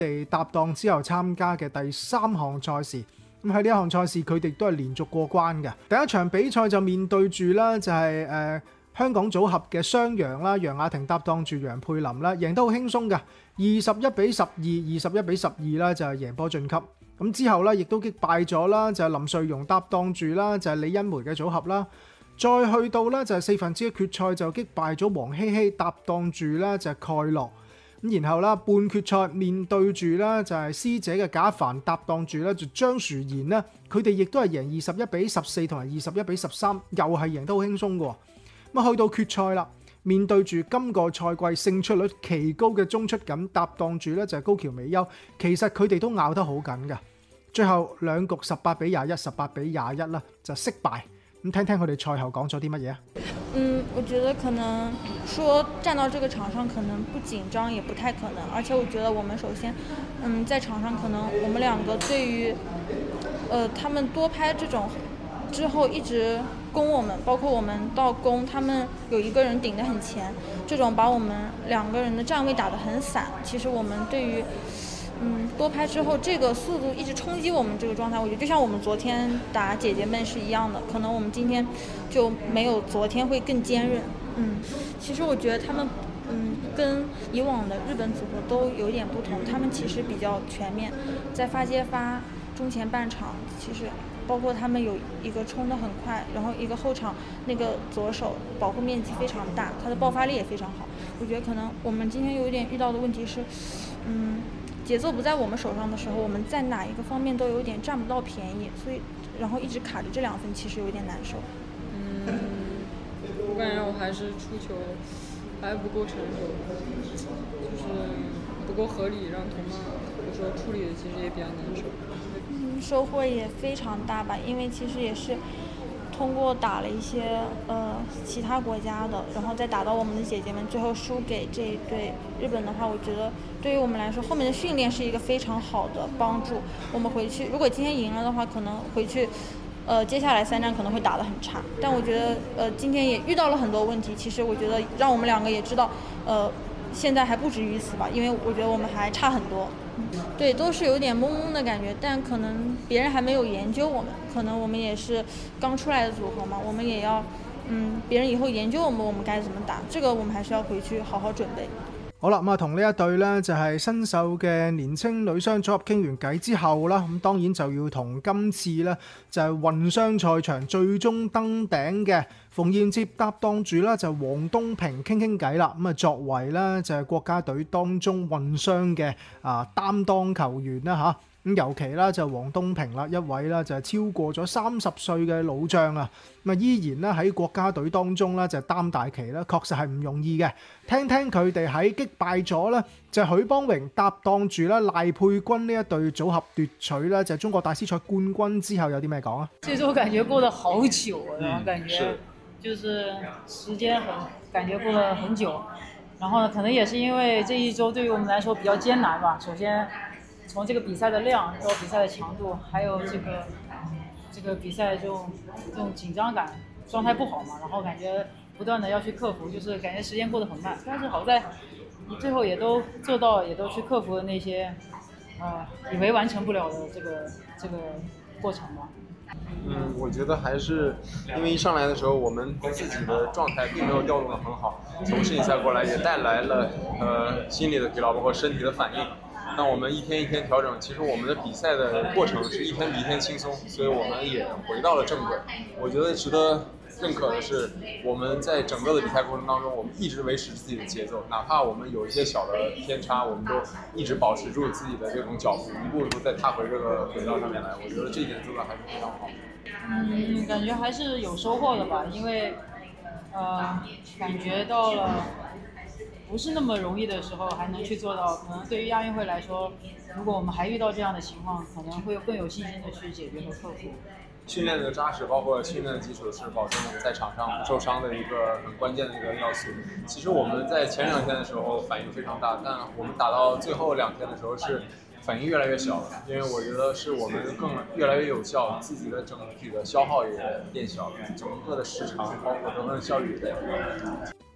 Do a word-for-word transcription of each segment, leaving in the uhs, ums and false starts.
哋搭檔之後參加嘅第三項賽事。咁喺呢一項賽事，佢哋都係連續過關嘅。第一場比賽就面對住啦，就係、是、誒、呃、香港組合嘅雙楊啦，楊雅婷搭檔住楊佩琳啦，贏得好輕鬆嘅，二十一比十二、二十一比十二啦，就係贏波晉級。咁之後咧，亦都擊敗咗啦，就係林瑞蓉搭檔住啦，就係李欣梅嘅組合啦。再去到咧就係四分之一決賽就擊敗咗黃希希搭檔住啦，就係蓋洛。咁然後啦，半決賽面對住啦就係師姐嘅賈凡搭檔住咧就張淑賢啦，佢哋亦都係贏二十一比十四同埋二十一比十三，又係贏得好輕鬆嘅。咁啊去到決賽啦，面對住今個賽季勝出率奇高嘅鐘出錦搭檔住咧就係高橋美優，其實佢哋都咬得好緊嘅。最後兩局十八比廿一、十八比廿一啦，就惜敗。咁聽聽佢哋賽後講咗啲乜嘢啊？ 嗯，我覺得可能說站到這個場上可能不緊張也不太可能，而且我覺得我們首先，嗯，在場上可能我們兩個對於，呃，他們多拍這種之後一直攻我們，包括我們到攻，他們有一個人頂得很前，這種把我們兩個人的站位打得很散，其實我們對於。嗯，多拍之後，這個速度一直衝擊我們這個狀態，我覺得就像我們昨天打姐姐們是一樣的，可能我們今天就沒有昨天會更堅韌。嗯，其實我覺得他們，嗯，跟以往的日本組合都有點不同，他們其實比較全面，在發接發中前半場，其實包括他們有一個衝得很快，然後一個後場那個左手保護面積非常大，他的爆發力也非常好。我覺得可能我們今天有一點遇到的問題是，嗯。節奏不在我們手上的時候，我們在哪一個方面都有點佔不到便宜，所以然後一直卡着這兩分，其實有點難受。 嗯，我感覺我還是出球還不夠成熟，就是不夠合理，讓同伴有時候處理的其實也比較難受。 嗯，收穫也非常大吧，因為其實也是通過打了一些呃其他國家的，然後再打到我們的姐姐們，最後輸給這一對日本的話，我覺得對於我們來說，後面的訓練是一個非常好的幫助。我們回去如果今天贏了的話，可能回去呃接下來三戰可能會打得很差。但我覺得呃今天也遇到了很多問題，其實我覺得讓我們兩個也知道呃現在還不止於此吧，因為我覺得我們還差很多。對，都是有點懵懵的感覺，但可能別人還沒有研究我們，可能我們也是剛出來的組合嘛，我們也要，嗯，別人以後研究我們，我們該怎麼打，這個我們還是要回去好好準備。 好啦，咁啊同呢一隊呢，就係新秀嘅年青女雙組合傾完偈之後啦，咁當然就要同今次呢，就係混雙賽場最終登頂嘅馮彥哲搭檔住啦，就黃東萍傾傾偈啦。咁啊作為呢，就係國家隊當中混雙嘅啊擔當球員啦嚇。咁尤其啦就黃東萍啦，一位啦就係超過咗三十歲嘅老將啊，咁啊依然咧喺國家隊當中咧就擔大旗啦，確實係唔容易嘅。聽聽佢哋喺擊敗咗咧就係許邦榮搭檔住啦賴佩君呢一隊組合奪取啦就係中國大師賽冠軍之後有啲咩講啊？ 其實我感覺過得好久，然後感覺就是時間很感覺過得很久，然後呢可能也是因為這一周對於我們來說比較艱難吧。首先從這個比賽的量到比賽的強度，還有這個這個比賽這種這種緊張感，狀態不好嘛，然後感覺不斷的要去克服，就是感覺時間過得很慢。但是好在你最後也都做到，也都去克服了那些啊、呃、以為完成不了的這個這個過程吧。 嗯，我覺得還是因為一上來的時候，我們自己的狀態並沒有調動得很好，從世錦賽過來也帶來了呃心理的疲勞，包括身體的反應。那我們一天一天調整，其實我們的比賽的過程是一天比一天輕鬆，所以我們也回到了正軌。我覺得值得認可的是，我們在整個的比賽過程當中，我們一直維持自己的節奏，哪怕我們有一些小的偏差，我們都一直保持住自己的這種腳步，一步一步再踏回這個軌道上面來。我覺得這一點做得還是非常好。 嗯，感覺還是有收穫的吧，因為呃，感覺到了。不是那麼容易的時候還能去做到，可能對於亞運會來說，如果我們還遇到這樣的情況，可能會更有信心的去解決和克服。 訓練的扎實，包括訓練的基礎是保證我們在場上不受傷的一個很關鍵的一個要素。其實我們在前兩天的時候反應非常大，但我們打到最後兩天的時候是反應越來越小了，因為我覺得是我們更越來越有效，自己的整體的消耗也變小了，整個的時長包括整個的效率也變小了。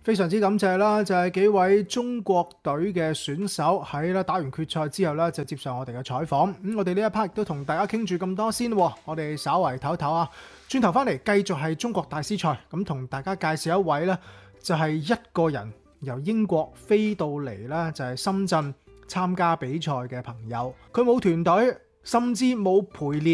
非常之感謝啦，就係幾位中國隊嘅選手喺咧打完決賽之後咧，就接受我哋嘅採訪。咁我哋呢一 part 亦都同大家傾住咁多先，我哋稍為唞唞啊，轉頭翻嚟繼續係中國大師賽，咁同大家介紹一位咧，就係一個人由英國飛到嚟啦，就係深圳參加比賽嘅朋友，佢冇團隊，甚至冇陪練。